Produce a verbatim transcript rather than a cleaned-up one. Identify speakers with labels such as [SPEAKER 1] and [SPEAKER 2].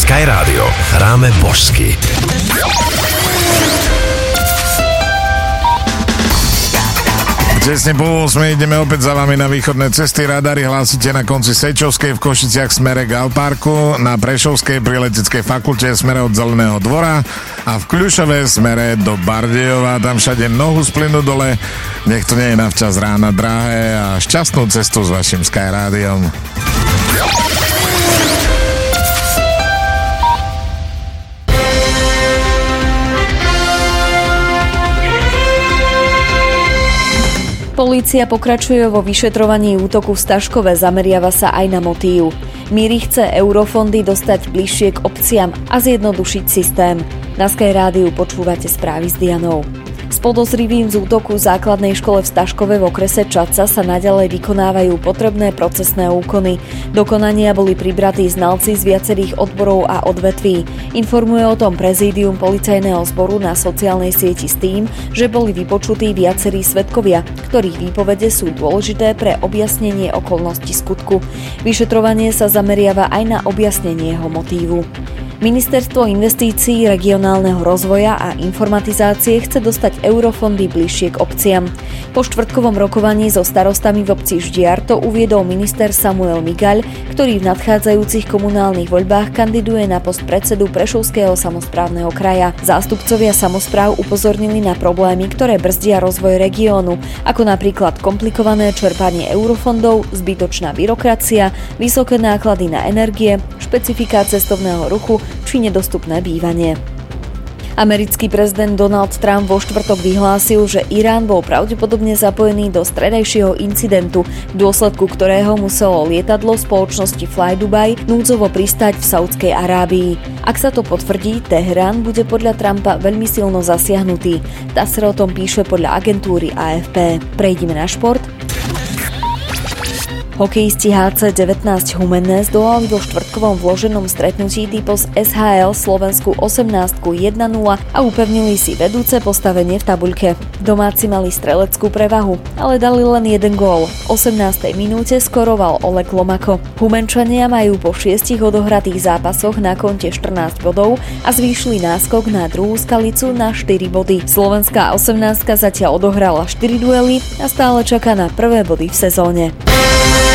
[SPEAKER 1] Sky Rádio. Hráme božsky.
[SPEAKER 2] Tesne po ôsmej ideme opäť za vami na východné cesty. Radary hlásite na konci Sečovskej v Košiciach smere k Alparku, na Prešovskej pri Leteckej fakulte smere od Zeleného dvora a v Kľušove smere do Bardejova. Tam všade nohu z plynu dole. Nech to nie je navčas rána drahé a šťastnú cestu s vašim Sky Rádiom.
[SPEAKER 3] Polícia pokračuje vo vyšetrovaní útoku v Staškove, zameriava sa aj na motív. Míri chce eurofondy dostať bližšie k obciam a zjednodušiť systém. Na Sky Rádiu počúvate správy s Dianou. S podozrivým z útoku v základnej škole v Staškove v okrese Čadca sa naďalej vykonávajú potrebné procesné úkony. Do konania boli pribratí znalci z viacerých odborov a odvetví. Informuje o tom prezídium policajného zboru na sociálnej sieti s tým, že boli vypočutí viacerí svedkovia, ktorých výpovede sú dôležité pre objasnenie okolností skutku. Vyšetrovanie sa zameriava aj na objasnenie jeho motívu. Ministerstvo investícií, regionálneho rozvoja a informatizácie chce dostať eurofondy bližšie k obciam. Po štvrtkovom rokovaní so starostami v obci Ždiar to uviedol minister Samuel Migaľ, ktorý v nadchádzajúcich komunálnych voľbách kandiduje na post predsedu Prešovského samosprávneho kraja. Zástupcovia samospráv upozornili na problémy, ktoré brzdia rozvoj regiónu, ako napríklad komplikované čerpanie eurofondov, zbytočná byrokracia, vysoké náklady na energie, špecifiká cestovného ruchu či nedostupné bývanie. Americký prezident Donald Trump vo štvrtok vyhlásil, že Irán bol pravdepodobne zapojený do stredajšieho incidentu, v dôsledku ktorého muselo lietadlo spoločnosti Fly Dubai núdzovo pristáť v Saudskej Arábii. Ak sa to potvrdí, Teherán bude podľa Trumpa veľmi silno zasiahnutý. TASR o tom píše podľa agentúry á ef pé. Prejdime na šport. Hokejisti há cé devätnásť Humenné zdolali vo štvrtkovom vloženom stretnutí Typos es há el Slovensku osemnásť jedna nula a upevnili si vedúce postavenie v tabuľke. Domáci mali streleckú prevahu, ale dali len jeden gól. V osemnástej minúte skoroval Oleg Lomako. Humenčania majú po šiestich odohratých zápasoch na konte štrnásť bodov a zvýšili náskok na druhú skalicu na štyri body. Slovenská osemnástka zatiaľ odohrala štyri duely a stále čaká na prvé body v sezóne.